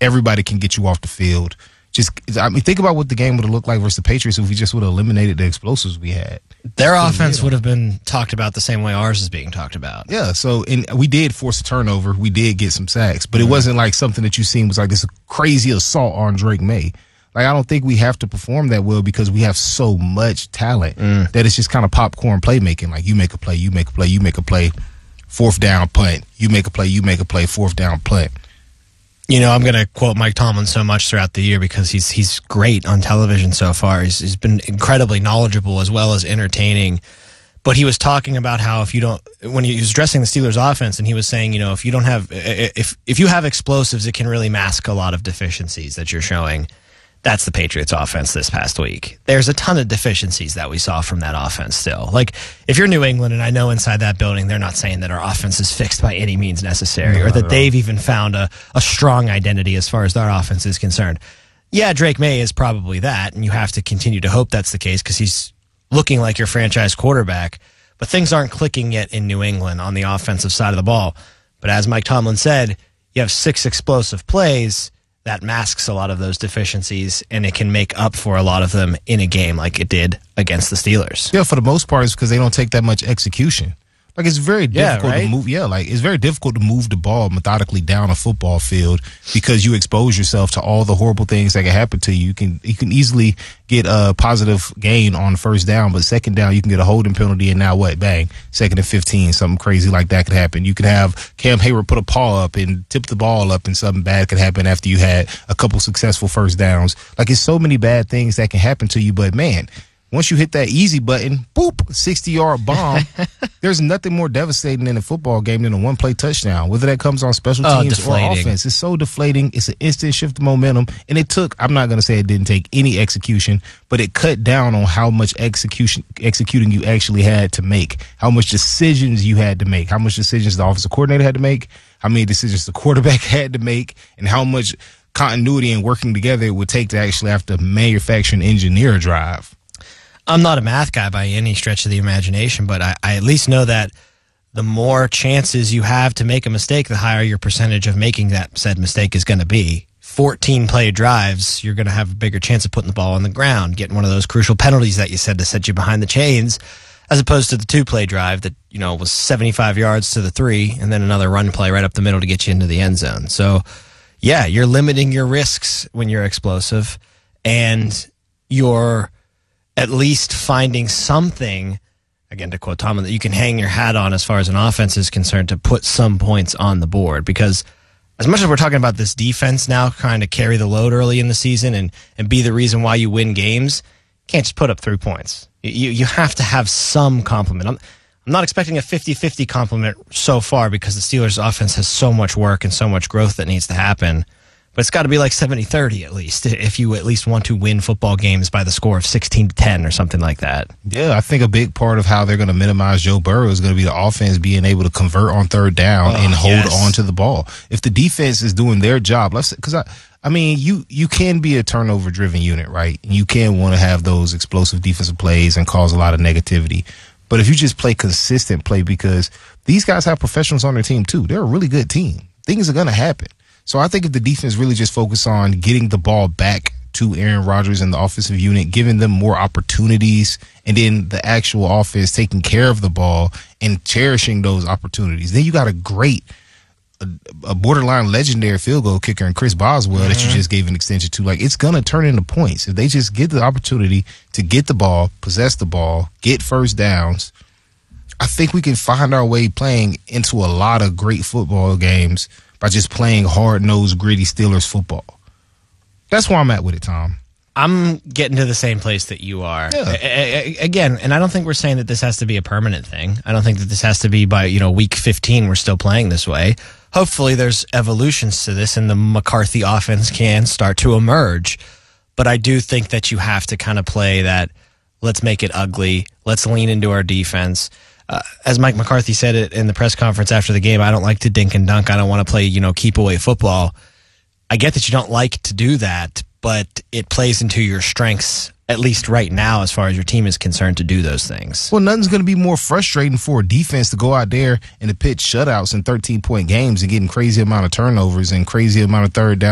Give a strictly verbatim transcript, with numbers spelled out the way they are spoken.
everybody can get you off the field. Just, I mean, think about what the game would have looked like versus the Patriots if we just would have eliminated the explosives we had. Their offense would have been talked about the same way ours is being talked about. Yeah, so and we did force a turnover. We did get some sacks, but it Mm-hmm. wasn't like something that you seen was like this crazy assault on Drake May. Like, I don't think we have to perform that well because we have so much talent Mm. that it's just kind of popcorn playmaking. Like, you make a play, you make a play, you make a play, fourth down punt. You make a play, you make a play, fourth down punt. You know, I'm going to quote Mike Tomlin so much throughout the year because he's he's great on television so far. He's, he's been incredibly knowledgeable as well as entertaining. But he was talking about how if you don't, when he was addressing the Steelers offense, and he was saying, you know, if you don't have, if if you have explosives, it can really mask a lot of deficiencies that you're showing. That's the Patriots offense this past week. There's a ton of deficiencies that we saw from that offense still. Like, if you're New England, and I know inside that building, they're not saying that our offense is fixed by any means necessary, No, or that no. they've even found a, a strong identity as far as their offense is concerned. Yeah, Drake May is probably that, and you have to continue to hope that's the case because he's looking like your franchise quarterback. But things aren't clicking yet in New England on the offensive side of the ball. But as Mike Tomlin said, you have six explosive plays. That masks a lot of those deficiencies, and it can make up for a lot of them in a game like it did against the Steelers. Yeah, for the most part, it's because they don't take that much execution. Like, it's very Yeah, difficult right? to move. Yeah, like, it's very difficult to move the ball methodically down a football field because you expose yourself to all the horrible things that can happen to you. You can you can easily get a positive gain on first down, but second down, you can get a holding penalty, and now what? Bang, second and fifteen, something crazy like that could happen. You could have Cam Hayward put a paw up and tip the ball up, and something bad could happen after you had a couple successful first downs. Like, it's so many bad things that can happen to you, but man, once you hit that easy button, boop, sixty-yard bomb, there's nothing more devastating in a football game than a one-play touchdown, whether that comes on special Oh, teams or deflating. offense. It's so deflating. It's an instant shift of momentum, and it took, I'm not going to say it didn't take any execution, but it cut down on how much execution executing you actually had to make, how much decisions you had to make, how much decisions the offensive coordinator had to make, how many decisions the quarterback had to make, and how much continuity and working together it would take to actually have to manufacture and engineer a drive. I'm not a math guy by any stretch of the imagination, but I, I at least know that the more chances you have to make a mistake, the higher your percentage of making that said mistake is going to be. fourteen play drives, you're going to have a bigger chance of putting the ball on the ground, getting one of those crucial penalties that you said to set you behind the chains, as opposed to the two play drive that, you know, was seventy-five yards to the three, and then another run play right up the middle to get you into the end zone. So, yeah, you're limiting your risks when you're explosive, and you're at least finding something, again, to quote Tomlin, that you can hang your hat on as far as an offense is concerned to put some points on the board. Because as much as we're talking about this defense now trying to carry the load early in the season and, and be the reason why you win games, you can't just put up three points. You, you have to have some complement. I'm, I'm not expecting a fifty-fifty complement so far because the Steelers' offense has so much work and so much growth that needs to happen. But it's got to be like seventy thirty at least, if you at least want to win football games by the score of sixteen to ten or something like that. Yeah, I think a big part of how they're going to minimize Joe Burrow is going to be the offense being able to convert on third down Oh, and hold yes. on to the ball. If the defense is doing their job, let's because I, I mean, you you can be a turnover-driven unit, right? You can want to have those explosive defensive plays and cause a lot of negativity. But if you just play consistent play, because these guys have professionals on their team too, they're a really good team. Things are going to happen. So I think if the defense really just focus on getting the ball back to Aaron Rodgers and the offensive unit, giving them more opportunities, and then the actual offense taking care of the ball and cherishing those opportunities, then you got a great, a, a borderline legendary field goal kicker in Chris Boswell mm-hmm. that you just gave an extension to. Like, it's going to turn into points. If they just get the opportunity to get the ball, possess the ball, get first downs, I think we can find our way playing into a lot of great football games by just playing hard-nosed, gritty Steelers football. That's where I'm at with it, Tom. I'm getting to the same place that you are. Yeah. A- a- again, and I don't think we're saying that this has to be a permanent thing. I don't think that this has to be by, you know, week fifteen we're still playing this way. Hopefully there's evolutions to this and the McCarthy offense can start to emerge. But I do think that you have to kind of play that, let's make it ugly, let's lean into our defense. Uh, as Mike McCarthy said it in the press conference after the game, I don't like to dink and dunk. I don't want to play, you know, keep away football. I get that you don't like to do that, but it plays into your strengths, at least right now, as far as your team is concerned, to do those things. Well, nothing's going to be more frustrating for a defense to go out there and to pitch shutouts and thirteen-point games and getting crazy amount of turnovers and crazy amount of third down